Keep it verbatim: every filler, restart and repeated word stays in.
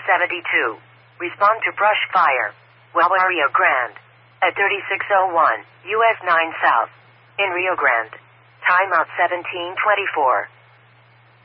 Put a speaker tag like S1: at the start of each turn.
S1: seventy-two. Respond to brush fire. Wawa Rio Grande. At thirty-six oh one, U S nine South. In Rio Grande. Timeout seventeen twenty-four.